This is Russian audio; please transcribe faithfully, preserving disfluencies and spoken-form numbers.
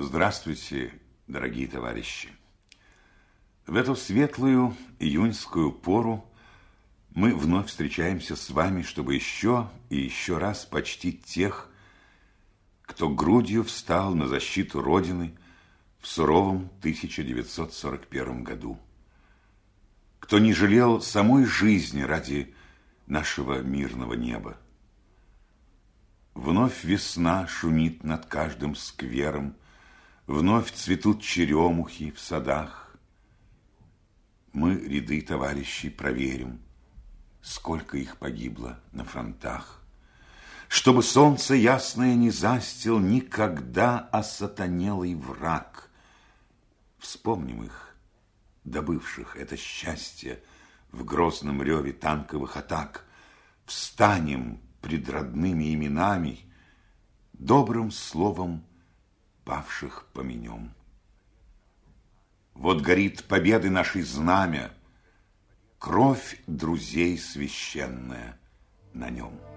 Здравствуйте, дорогие товарищи! В эту светлую июньскую пору мы вновь встречаемся с вами, чтобы еще и еще раз почтить тех, кто грудью встал на защиту Родины в суровом тысяча девятьсот сорок первом году, кто не жалел самой жизни ради нашего мирного неба. Вновь весна шумит над каждым сквером, вновь цветут черемухи в садах. Мы ряды товарищей проверим, сколько их погибло на фронтах, чтобы солнце ясное не застил никогда осатанелый враг. Вспомним их, добывших это счастье в грозном реве танковых атак. Встанем пред родными именами, добрым словом павших поменем. Вот горит победы нашей знамя, кровь друзей священная на нем.